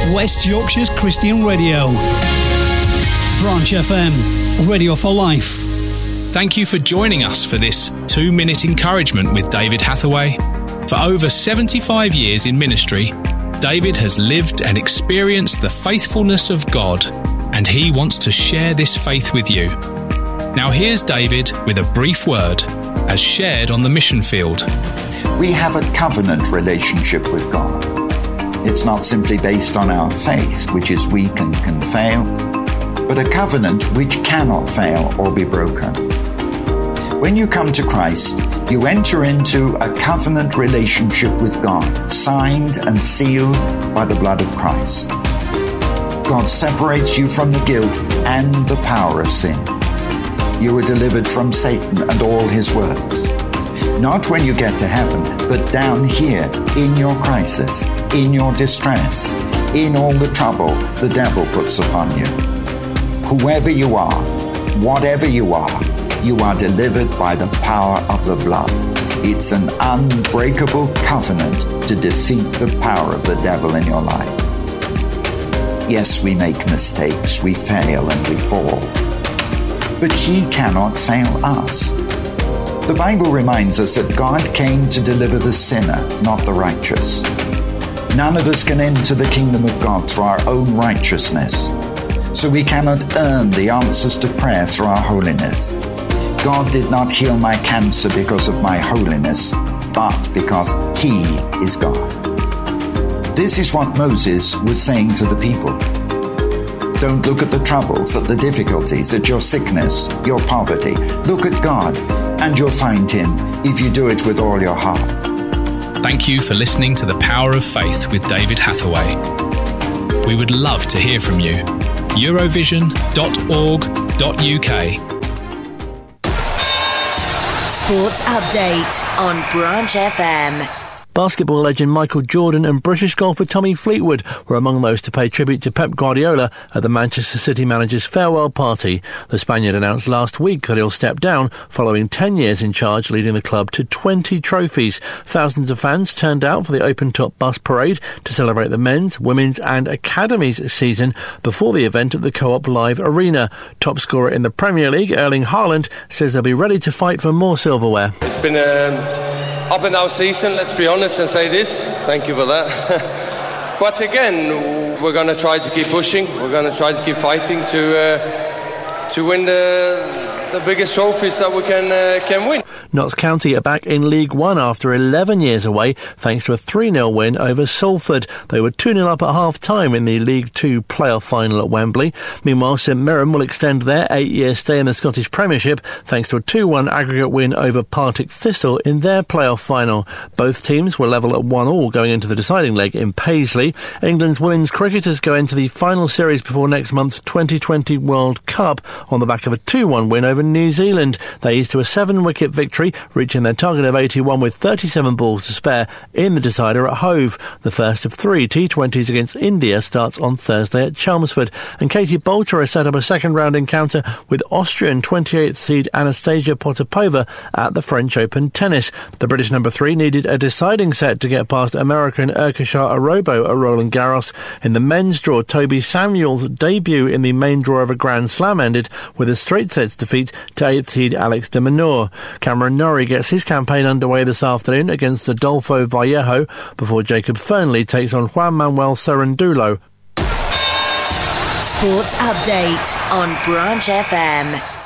West Yorkshire's Christian radio. Branch FM, radio for life. Thank you for joining us for this 2-minute encouragement with David Hathaway. For over 75 years in ministry, David has lived and experienced the faithfulness of God, and he wants to share this faith with you. Now here's David with a brief word, as shared on the mission field. We have a covenant relationship with God. It's not simply based on our faith, which is weak and can fail, but a covenant which cannot fail or be broken. When you come to Christ, you enter into a covenant relationship with God, signed and sealed by the blood of Christ. God separates you from the guilt and the power of sin. You are delivered from Satan and all his works. Not when you get to heaven, but down here in your crisis, in your distress, in all the trouble the devil puts upon you. Whoever you are, whatever you are delivered by the power of the blood. It's an unbreakable covenant to defeat the power of the devil in your life. Yes, we make mistakes, we fail and we fall. But he cannot fail us. The Bible reminds us that God came to deliver the sinner, not the righteous. None of us can enter the kingdom of God through our own righteousness, so we cannot earn the answers to prayer through our holiness. God did not heal my cancer because of my holiness, but because He is God. This is what Moses was saying to the people. Don't look at the troubles, at the difficulties, at your sickness, your poverty. Look at God, and you'll find Him if you do it with all your heart. Thank you for listening to The Power of Faith with David Hathaway. We would love to hear from you. Eurovision.org.uk. Sports Update on Branch FM. Basketball legend Michael Jordan and British golfer Tommy Fleetwood were among those to pay tribute to Pep Guardiola at the Manchester City manager's farewell party. The Spaniard announced last week that he'll step down following 10 years in charge, leading the club to 20 trophies. Thousands of fans turned out for the open-top bus parade to celebrate the men's, women's and academies season before the event at the Co-op Live Arena. Top scorer in the Premier League, Erling Haaland, says they'll be ready to fight for more silverware. It's been up and down season, let's be honest and say this. Thank you for that. But again, we're going to try to keep pushing. We're going to try to keep fighting to win the biggest trophies that we can win. Notts County are back in League One after 11 years away, thanks to a 3-0 win over Salford. They were 2-0 up at half-time in the League Two playoff final at Wembley. Meanwhile, St Mirren will extend their 8-year stay in the Scottish Premiership thanks to a 2-1 aggregate win over Partick Thistle in their playoff final. Both teams were level at 1-1 going into the deciding leg in Paisley. England's women's cricketers go into the final series before next month's 2020 World Cup on the back of a 2-1 win over New Zealand. They eased to a 7-wicket victory, reaching their target of 81 with 37 balls to spare in the decider at Hove. The first of 3 T20s against India starts on Thursday at Chelmsford. And Katie Boulter has set up a second-round encounter with Austrian 28th seed Anastasia Potapova at the French Open tennis. The British number 3 needed a deciding set to get past American Urkashar Arobo at Roland Garros. In the men's draw, Toby Samuel's debut in the main draw of a Grand Slam ended with a straight sets defeat to 8th seed Alex de Minaur. Cameron Norrie gets his campaign underway this afternoon against Adolfo Vallejo before Jacob Fernley takes on Juan Manuel Cerandulo. Sports Update on Branch FM.